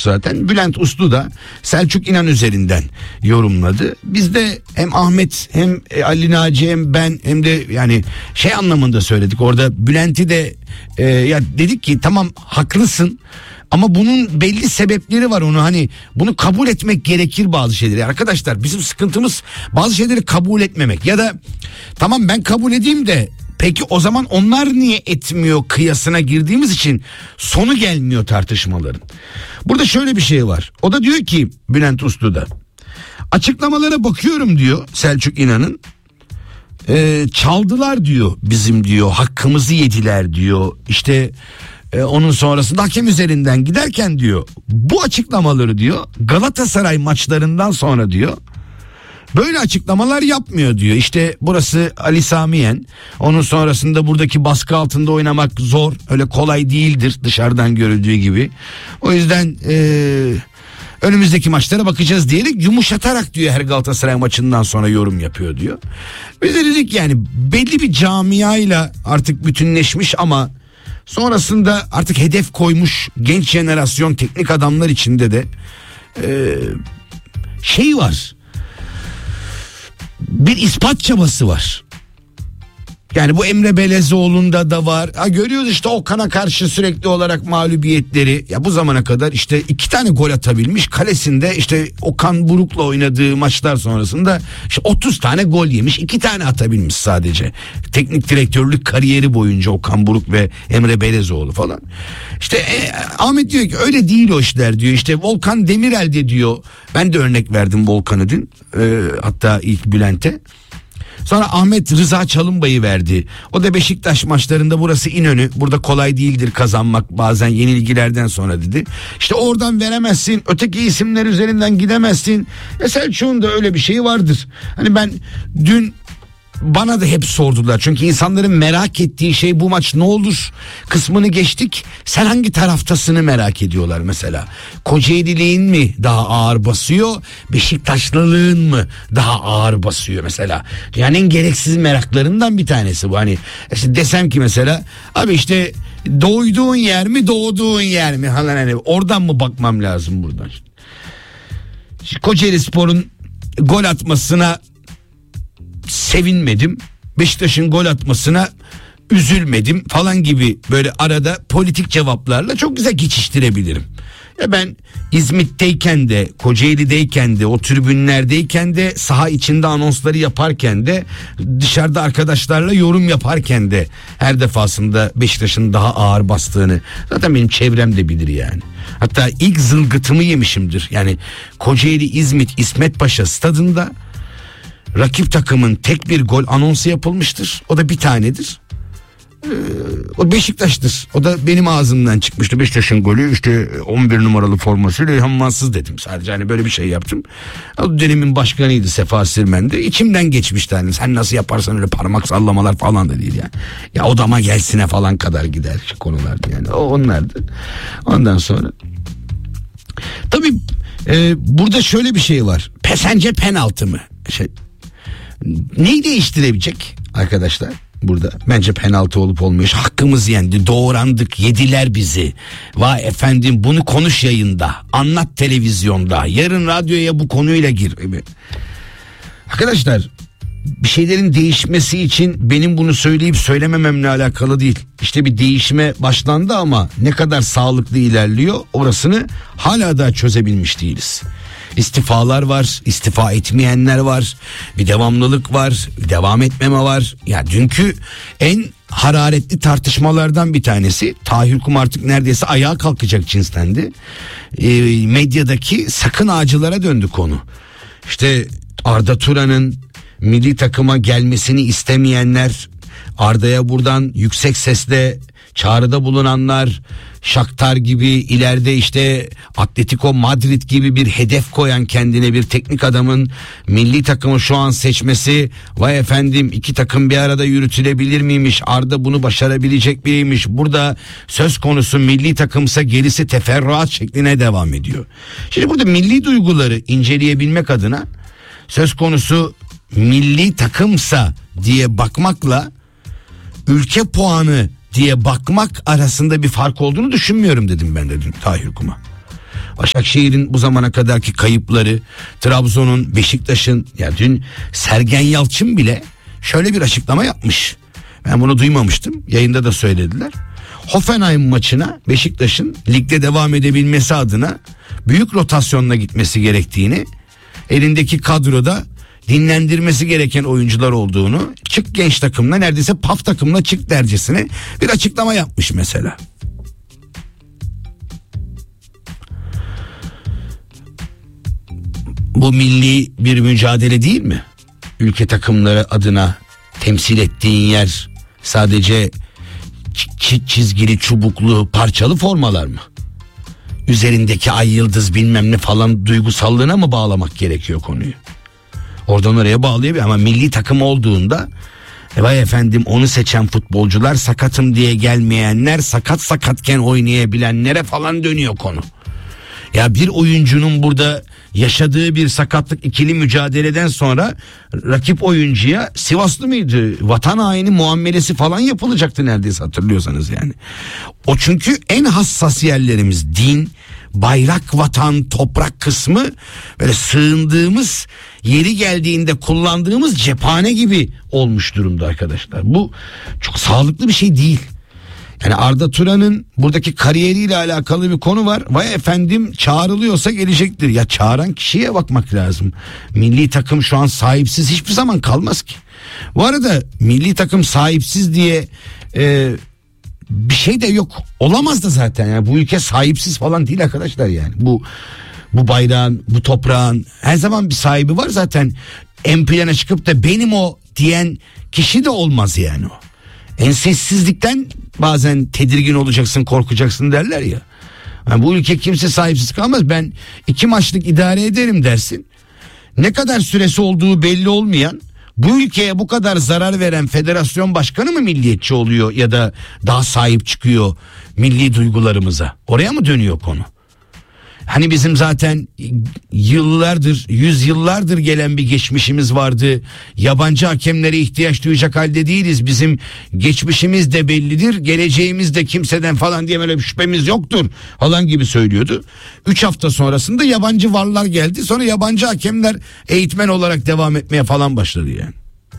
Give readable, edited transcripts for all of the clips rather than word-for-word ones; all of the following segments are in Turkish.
zaten. Bülent Uslu da Selçuk İnan üzerinden yorumladı. Biz de hem Ahmet hem Ali Naci hem ben hem de yani şey anlamında söyledik. Orada Bülent'i de ya dedik ki tamam haklısın. Ama bunun belli sebepleri var, onu hani bunu kabul etmek gerekir bazı şeyleri. Arkadaşlar bizim sıkıntımız bazı şeyleri kabul etmemek ya da tamam ben kabul edeyim de peki o zaman onlar niye etmiyor kıyasına girdiğimiz için sonu gelmiyor tartışmaların. Burada şöyle bir şey var. O da diyor ki Bülent Uslu'da açıklamalara bakıyorum diyor Selçuk İnan'ın. Çaldılar diyor bizim diyor hakkımızı yediler diyor işte. Onun sonrasında hakem üzerinden giderken diyor bu açıklamaları diyor Galatasaray maçlarından sonra diyor böyle açıklamalar yapmıyor diyor. İşte burası Ali Sami Yen, onun sonrasında buradaki baskı altında oynamak zor, öyle kolay değildir dışarıdan görüldüğü gibi. O yüzden önümüzdeki maçlara bakacağız diyerek yumuşatarak diyor her Galatasaray maçından sonra yorum yapıyor diyor. Biz de dedik yani belli bir camiayla artık bütünleşmiş ama sonrasında artık hedef koymuş genç jenerasyon teknik adamlar içinde de şey var. Bir ispat çabası var. Yani bu Emre Belezoğlu'nda da var. Görüyoruz işte Okan'a karşı sürekli olarak mağlubiyetleri. Ya bu zamana kadar işte 2 tane gol atabilmiş. Kalesinde işte Okan Buruk'la oynadığı maçlar sonrasında işte 30 tane gol yemiş. 2 tane atabilmiş sadece. Teknik direktörlük kariyeri boyunca Okan Buruk ve Emre Belezoğlu falan. İşte Ahmet diyor ki öyle değil o işler diyor. İşte Volkan Demirel de diyor. Ben de örnek verdim Volkan'ı dün. Hatta ilk Bülent'e. Sonra Ahmet Rıza Çalınbay'ı verdi. O da Beşiktaş maçlarında burası İnönü. Burada kolay değildir kazanmak bazen yenilgilerden sonra dedi. İşte oradan veremezsin. Öteki isimler üzerinden gidemezsin. Selçuk'un da öyle bir şeyi vardır. Hani ben dün bana da hep sordular. Çünkü insanların merak ettiği şey bu maç ne olur kısmını geçtik. Sen hangi taraftasını merak ediyorlar mesela? Kocaeliliğin mi daha ağır basıyor? Beşiktaşlılığın mı daha ağır basıyor mesela? Yani en gereksiz meraklarından bir tanesi bu. Hani işte desem ki mesela abi işte doyduğun yer mi doğduğun yer mi? Hani oradan mı bakmam lazım buradan? İşte Kocaelispor'un gol atmasına sevinmedim. Beşiktaş'ın gol atmasına üzülmedim falan gibi böyle arada politik cevaplarla çok güzel geçiştirebilirim. Ya ben İzmit'teyken de Kocaeli'deyken de o tribünlerdeyken de saha içinde anonsları yaparken de dışarıda arkadaşlarla yorum yaparken de her defasında Beşiktaş'ın daha ağır bastığını zaten benim çevrem de bilir yani. Hatta ilk zılgıtımı yemişimdir. Yani Kocaeli İzmit İsmet Paşa stadında rakip takımın tek bir gol anonsu yapılmıştır. O da bir tanedir. O Beşiktaş'tır. O da benim ağzımdan çıkmıştı. Beşiktaş'ın golü işte 11 numaralı formasıyla İlhan Mansız dedim. Sadece hani böyle bir şey yaptım. O dönemin başkanıydı Sefa Sirmen'de. İçimden geçmişti hani sen nasıl yaparsan öyle parmak sallamalar falan da değil yani. Ya odama gelsine falan kadar gider konulardı yani. O onlardı. Ondan sonra tabii burada şöyle bir şey var. Sence penaltı mı? Neyi değiştirebilecek arkadaşlar burada? Bence penaltı olup olmuyor. Hakkımız yendi, doğrandık, yediler bizi. Vay efendim bunu konuş yayında, anlat televizyonda, yarın radyoya bu konuyla gir. Arkadaşlar bir şeylerin değişmesi için benim bunu söyleyip söylemememle alakalı değil. İşte bir değişime başlandı ama ne kadar sağlıklı ilerliyor orasını hala da çözebilmiş değiliz. İstifalar var, istifa etmeyenler var, bir devamlılık var, bir devam etmeme var. Ya dünkü en hararetli tartışmalardan bir tanesi, Tahir Kum artık neredeyse ayağa kalkacak cinstendi. Medyadaki sakın ağacılara döndü konu. İşte Arda Turan'ın milli takıma gelmesini istemeyenler, Arda'ya buradan yüksek sesle çağrıda bulunanlar, Shakhtar gibi ileride işte Atletico Madrid gibi bir hedef koyan kendine bir teknik adamın milli takımı şu an seçmesi, vay efendim iki takım bir arada yürütülebilir miymiş, Arda bunu başarabilecek biriymiş, burada söz konusu milli takımsa gerisi teferruat şekline devam ediyor. Şimdi burada milli duyguları inceleyebilmek adına söz konusu milli takımsa diye bakmakla ülke puanı diye bakmak arasında bir fark olduğunu düşünmüyorum dedim ben de dün Tahir Kum'a. Başakşehir'in bu zamana kadarki kayıpları, Trabzon'un, Beşiktaş'ın, ya dün Sergen Yalçın bile şöyle bir açıklama yapmış. Ben bunu duymamıştım. Yayında da söylediler. Hoffenheim maçına Beşiktaş'ın ligde devam edebilmesi adına büyük rotasyonla gitmesi gerektiğini, elindeki kadroda dinlendirmesi gereken oyuncular olduğunu, çık genç takımla, neredeyse PAF takımla çık dercesine bir açıklama yapmış mesela. Bu milli bir mücadele değil mi? Ülke takımları adına temsil ettiğin yer sadece çizgili, çubuklu, parçalı formalar mı? Üzerindeki ay yıldız bilmem ne falan duygusallığına mı bağlamak gerekiyor konuyu? Oradan oraya bağlayabilir ama milli takım olduğunda vay efendim onu seçen futbolcular, sakatım diye gelmeyenler, sakatken oynayabilenlere falan dönüyor konu. Ya bir oyuncunun burada yaşadığı bir sakatlık ikili mücadeleden sonra rakip oyuncuya Sivaslı mıydı, vatan haini muamelesi falan yapılacaktı neredeyse, hatırlıyorsanız yani. O çünkü en hassas yerlerimiz, din, bayrak, vatan, toprak kısmı, böyle sığındığımız, yeri geldiğinde kullandığımız cephane gibi olmuş durumda arkadaşlar. Bu çok sağlıklı bir şey değil. Yani Arda Turan'ın buradaki kariyeriyle alakalı bir konu var. Vay efendim çağrılıyorsa gelecektir. Ya çağıran kişiye bakmak lazım. Milli takım şu an sahipsiz hiçbir zaman kalmaz ki. Bu arada milli takım sahipsiz diye bir şey de yok. Olamaz da zaten. Yani bu ülke sahipsiz falan değil arkadaşlar yani. Bu bayrağın, bu toprağın her zaman bir sahibi var zaten. En plana çıkıp da benim o diyen kişi de olmaz yani o. Ensessizlikten bazen tedirgin olacaksın, korkacaksın derler ya. Yani bu ülke kimse sahipsiz kalmaz. Ben 2 maçlık idare ederim dersin. Ne kadar süresi olduğu belli olmayan, bu ülkeye bu kadar zarar veren federasyon başkanı mı milliyetçi oluyor ya da daha sahip çıkıyor milli duygularımıza? Oraya mı dönüyor konu? Hani bizim zaten yıllardır, yüzyıllardır gelen bir geçmişimiz vardı. Yabancı hakemlere ihtiyaç duyacak halde değiliz. Bizim geçmişimiz de bellidir, geleceğimiz de kimseden falan diye böyle bir şüphemiz yoktur falan gibi söylüyordu. 3 hafta sonrasında yabancı varlar geldi. Sonra yabancı hakemler eğitmen olarak devam etmeye falan başladı yani.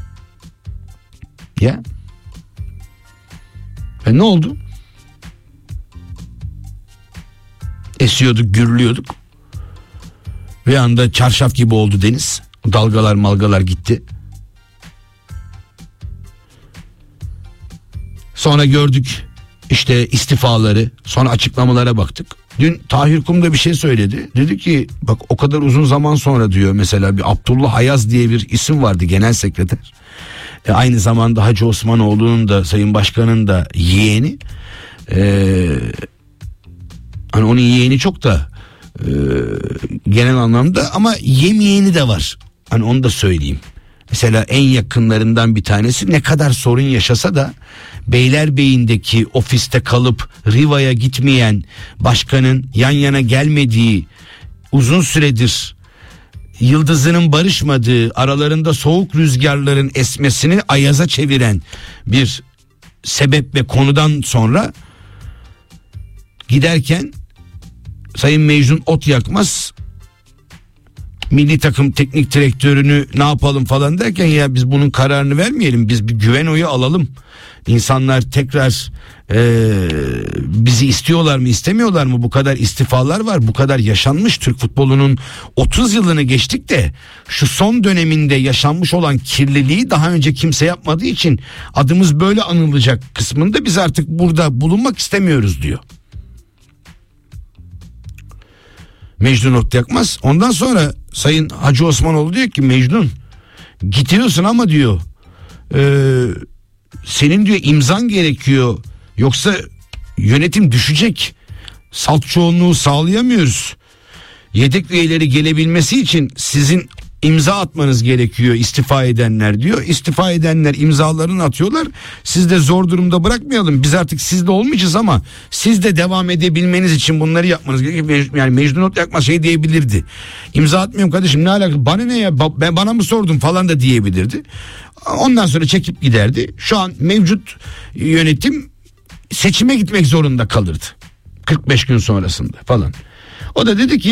Ya. Ne oldu? Esiyorduk, gürlüyorduk. Bir anda çarşaf gibi oldu deniz. Dalgalar malgalar gitti. Sonra gördük işte istifaları, sonra açıklamalara baktık. Dün Tahir Kum da bir şey söyledi. Dedi ki bak o kadar uzun zaman sonra diyor, mesela bir Abdullah Ayaz diye bir isim vardı, genel sekreter. Aynı zamanda Hacı Osmanoğlu'nun da, Sayın Başkan'ın da yeğeni. Hani onun yeğeni çok da genel anlamda, ama yemeyeğini de var. Hani onu da söyleyeyim. Mesela en yakınlarından bir tanesi ne kadar sorun yaşasa da Beylerbeyi'ndeki ofiste kalıp Riva'ya gitmeyen, başkanın yan yana gelmediği, uzun süredir yıldızının barışmadığı, aralarında soğuk rüzgarların esmesini ayaza çeviren bir sebep ve konudan sonra giderken Sayın Mecnun Otyakmaz milli takım teknik direktörünü ne yapalım falan derken, ya biz bunun kararını vermeyelim, biz bir güven oyu alalım. İnsanlar tekrar bizi istiyorlar mı, istemiyorlar mı? Bu kadar istifalar var, bu kadar yaşanmış. Türk futbolunun 30 yılını geçtik de şu son döneminde yaşanmış olan kirliliği daha önce kimse yapmadığı için adımız böyle anılacak kısmında biz artık burada bulunmak istemiyoruz diyor Mecnun Otyakmaz. Ondan sonra Sayın Hacı Osmanoğlu diyor ki Mecnun gidiyorsun ama diyor senin diyor imzan gerekiyor, yoksa yönetim düşecek, salt çoğunluğu sağlayamıyoruz, yedek üyeleri gelebilmesi için sizin imza atmanız gerekiyor istifa edenler diyor. İstifa edenler imzalarını atıyorlar, siz de zor durumda bırakmayalım, biz artık sizde olmayacağız ama siz de devam edebilmeniz için bunları yapmanız gerekiyor. Yani Mecnun Otyakmaz şey diyebilirdi, imza atmıyorum kardeşim, ne alaka, bana ne ya, bana mı sordun falan da diyebilirdi. Ondan sonra çekip giderdi. Şu an mevcut yönetim seçime gitmek zorunda kalırdı 45 gün sonrasında falan. O da dedi ki